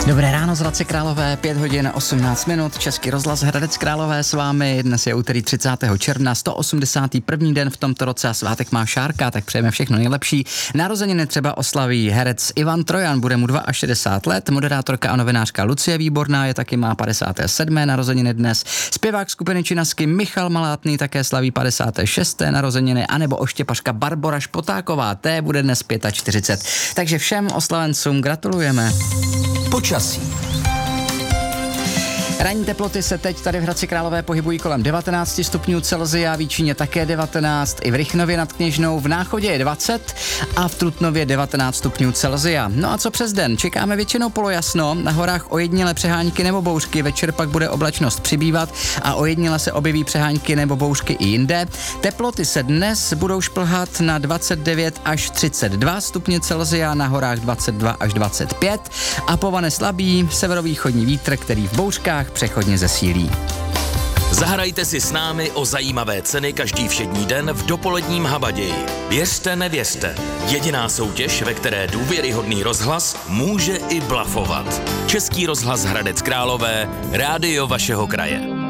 Dobré ráno z Hradce Králové, 5 hodin 18 minut, Český rozhlas Hradec Králové s vámi. Dnes je úterý 30. června, 181. den v tomto roce a svátek má Šárka, tak přejeme všechno nejlepší. Narozeniny třeba oslaví herec Ivan Trojan, bude mu 62 let, moderátorka a novinářka Lucie Výborná je taky má 57. narozeniny dnes. Zpěvák skupiny Činasky Michal Malátný také slaví 56. narozeniny, anebo oštěpařka Barbora Špotáková, té bude dnes 45. Takže všem oslavencům gratulujeme. Počasí. Ranní teploty se teď tady v Hradci Králové pohybují kolem 19 stupňů Celsia, v Jíčíně také 19, i v Rychnově nad Kněžnou, v Náchodě je 20 a v Trutnově 19 stupňů Celsia. No a co přes den? Čekáme většinou polojasno, na horách ojedinělé přehánky nebo bouřky, večer pak bude oblačnost přibývat a ojediněle se objeví přehánky nebo bouřky i jinde. Teploty se dnes budou šplhat na 29 až 32 stupně Celsia, na horách 22 až 25 a povane slabý severovýchodní vítr, který v bouřkách přechodně zesílí. Zahrajte si s námi o zajímavé ceny každý všední den v dopoledním Habaději. Věřte, nevěřte. Jediná soutěž, ve které důvěryhodný rozhlas může i blafovat. Český rozhlas Hradec Králové, rádio vašeho kraje.